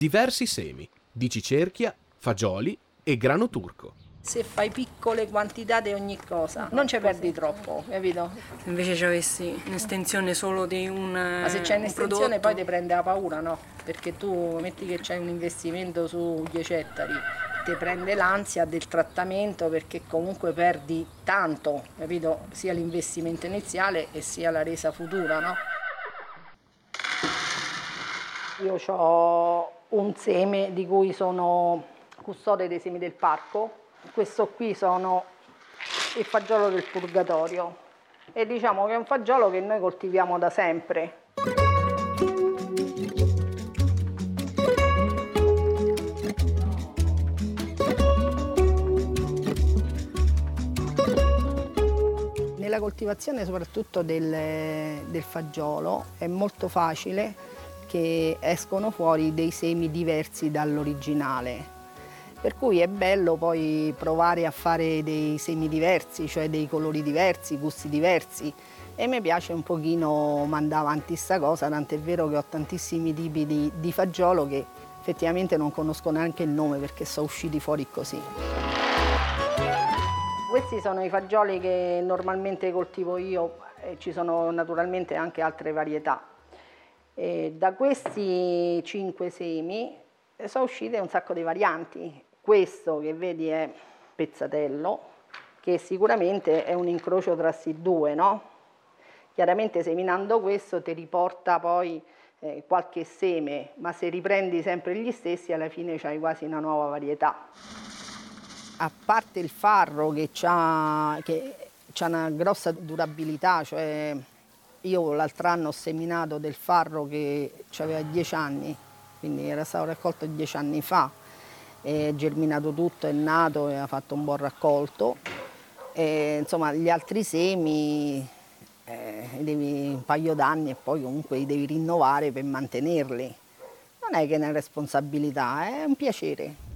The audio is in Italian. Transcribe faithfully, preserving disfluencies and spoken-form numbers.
Diversi semi di cicerchia, fagioli e grano turco. Se fai piccole quantità di ogni cosa, non ci perdi troppo, capito? Se invece ci avessi un'estensione solo di un Ma se c'è un un'estensione prodotto, poi ti prende la paura, no? Perché tu metti che c'hai un investimento su dieci ettari, ti prende l'ansia del trattamento perché comunque perdi tanto, capito? Sia l'investimento iniziale e sia la resa futura, no? Io ho un seme di cui sono custode dei semi del parco. Questo qui sono il fagiolo del purgatorio e diciamo che è un fagiolo che noi coltiviamo da sempre. Nella coltivazione soprattutto del, del fagiolo è molto facile che escono fuori dei semi diversi dall'originale. Per cui è bello poi provare a fare dei semi diversi, cioè dei colori diversi, gusti diversi. E mi piace un pochino mandare avanti sta cosa, tant'è vero che ho tantissimi tipi di, di fagiolo che effettivamente non conosco neanche il nome perché sono usciti fuori così. Questi sono i fagioli che normalmente coltivo io e ci sono naturalmente anche altre varietà. E da questi cinque semi sono uscite un sacco di varianti. Questo che vedi è pezzatello, che sicuramente è un incrocio tra questi due, no? Chiaramente seminando questo ti riporta poi eh, qualche seme, ma se riprendi sempre gli stessi alla fine c'hai quasi una nuova varietà. A parte il farro che ha che c'ha una grossa durabilità, cioè io l'altro anno ho seminato del farro che aveva dieci anni, quindi era stato raccolto dieci anni fa, è germinato tutto, è nato e ha fatto un buon raccolto. E, insomma, gli altri semi eh, devi un paio d'anni e poi comunque li devi rinnovare per mantenerli. Non è che è una responsabilità, è un piacere.